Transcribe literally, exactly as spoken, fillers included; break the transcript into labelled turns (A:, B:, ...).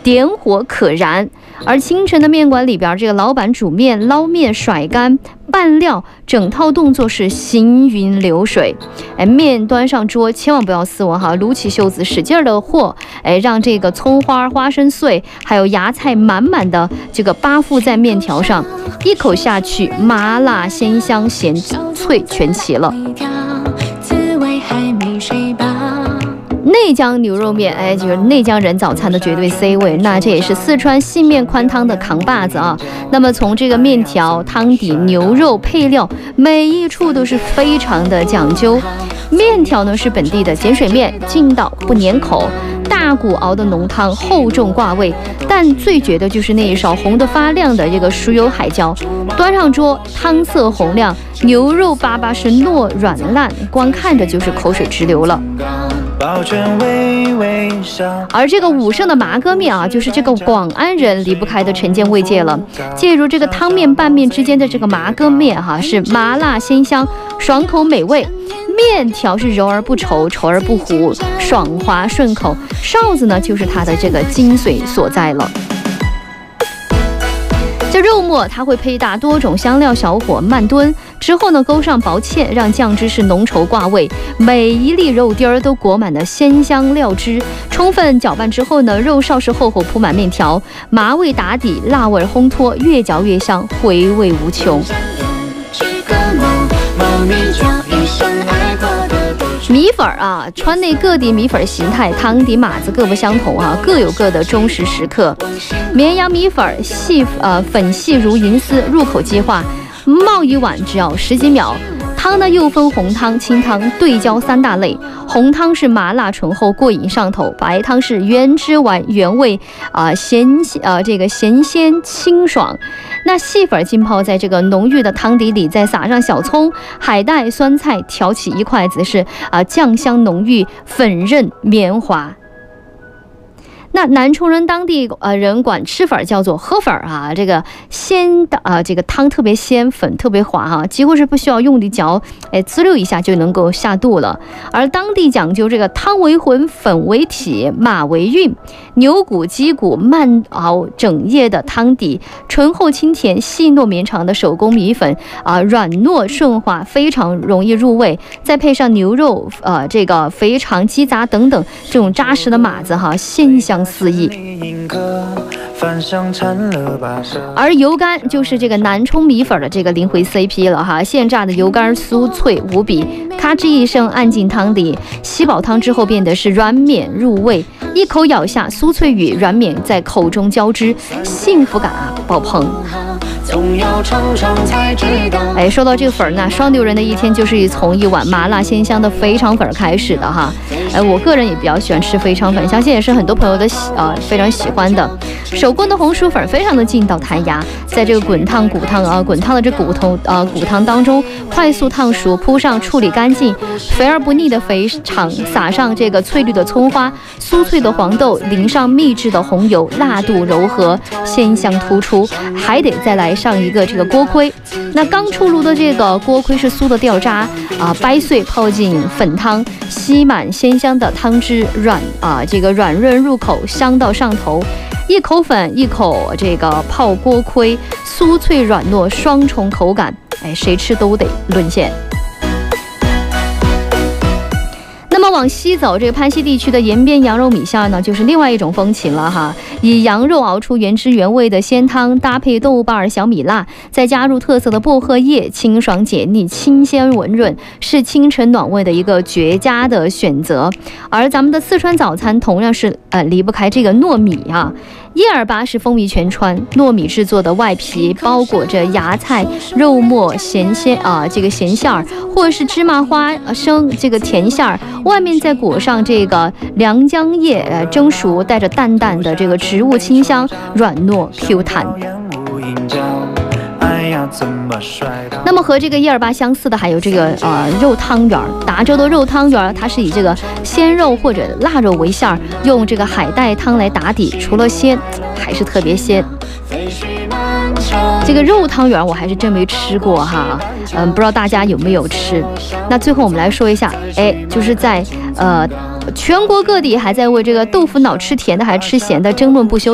A: 点火可燃。而清晨的面馆里边，这个老板煮面、捞面、甩干、拌料，整套动作是行云流水。哎，面端上桌，千万不要斯文哈，撸起袖子使劲的和，哎，让这个葱花、花生碎还有芽菜满满的这个扒附在面条上，一口下去，麻辣鲜香咸脆全齐了。内江牛肉面，哎，就是内江人早餐的绝对 C 位，那这也是四川细面宽汤的扛把子啊。那么从这个面条、汤底、牛肉、配料，每一处都是非常的讲究。面条呢是本地的碱水面，劲道不粘口，大骨熬的浓汤厚重挂味，但最绝的就是那一勺红得发亮的这个熟油海椒，端上桌，汤色红亮，牛肉粑粑是糯软烂，光看着就是口水直流了。而这个武胜的麻哥面啊，就是这个广安人离不开的晨间慰藉了。介入这个汤面拌面之间的这个麻哥面哈、啊，是麻辣鲜香，爽口美味。面条是柔而不稠，稠而不糊，爽滑顺口。臊子呢，就是它的这个精髓所在了。这肉末它会配搭多种香料，小火慢炖之后呢，勾上薄芡，让酱汁是浓稠挂味，每一粒肉丁儿都裹满了鲜香料汁。充分搅拌之后呢，肉臊是厚厚铺满面条，麻味打底，辣味烘托，越嚼越香，回味无穷。米粉啊，川内各地米粉形态、汤底码子各不相同啊，各有各的忠实食客。绵阳米粉细呃粉细如银丝，入口即化，冒一碗只要十几秒。汤呢又分红汤、清汤、对焦三大类。红汤是麻辣醇厚，过瘾上头；白汤是原汁完原味啊、呃，咸呃这个咸鲜清爽。那细粉浸泡在这个浓郁的汤底里，再撒上小葱、海带、酸菜，挑起一筷子是啊、呃、酱香浓郁，粉韧绵滑。那南充人当地呃人管吃粉叫做河粉啊，这个鲜的啊、呃，这个汤特别鲜，粉特别滑哈、啊，几乎是不需要用力嚼，哎，滋溜一下就能够下肚了。而当地讲究这个汤为浑，粉为体，马为韵，牛骨、鸡骨慢熬整夜的汤底，醇厚清甜、细糯绵长的手工米粉啊、呃，软糯顺滑，非常容易入味。再配上牛肉呃这个肥肠、鸡杂等等这种扎实的码子哈，鲜香四溢。而油干就是这个南充米粉的这个灵魂 C P 了哈，现榨的油干酥脆无比，咔吱一声按进汤底，吸饱汤之后变得是软绵入味，一口咬下，酥脆与软绵在口中交织，幸福感啊爆棚。哎，说到这个粉呢，双流人的一天就是从一碗麻辣鲜香的肥肠粉开始的哈。哎，我个人也比较喜欢吃肥肠粉，相信也是很多朋友的呃非常喜欢的。手工的红薯粉非常的劲道弹牙，在这个滚烫骨汤啊滚烫的这骨头呃骨汤当中快速烫熟，铺上处理干净肥而不腻的肥肠，撒上这个翠绿的葱花，酥脆的黄豆，淋上秘制的红油，辣度柔和，鲜香突出，还得再来上一个这个锅盔。那刚出炉的这个锅盔是酥的掉渣啊，掰碎泡进粉汤，吸满鲜香的汤汁，软啊这个软润入口，香到上头。一口粉一口这个泡锅盔，酥脆软糯双重口感，哎，谁吃都得沦陷。那么往西走，这个潘西地区的延边羊肉米线呢，就是另外一种风情了哈。以羊肉熬出原汁原味的鲜汤，搭配豆瓣小米辣，再加入特色的薄荷叶，清爽解腻，清鲜温润，是清晨暖胃的一个绝佳的选择。而咱们的四川早餐同样是呃离不开这个糯米啊。叶尔巴是风靡全川，糯米制作的外皮包裹着芽菜、肉末、咸鲜啊，这个咸馅儿，或者是芝麻花生这个甜馅儿，外面再裹上这个良姜叶，呃，蒸熟，带着淡淡的这个植物清香，软糯 Q 弹。那么和这个叶尔巴相似的还有这个呃肉汤圆，达州的肉汤圆它是以这个鲜肉或者腊肉为馅儿，用这个海带汤来打底，除了鲜还是特别鲜。这个肉汤圆我还是真没吃过哈，嗯，不知道大家有没有吃。那最后我们来说一下，哎，就是在呃全国各地还在为这个豆腐脑吃甜的还是吃咸的争论不休。